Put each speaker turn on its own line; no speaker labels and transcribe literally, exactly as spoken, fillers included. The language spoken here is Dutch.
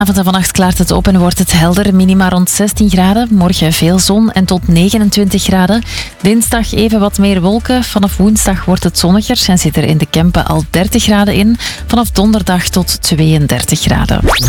Vanavond en vannacht klaart het op en wordt het helder. Minima rond zestien graden. Morgen veel zon en tot negenentwintig graden. Dinsdag even wat meer wolken. Vanaf woensdag wordt het zonniger en zit er in de Kempen al dertig graden in. Vanaf donderdag tot tweeëndertig graden.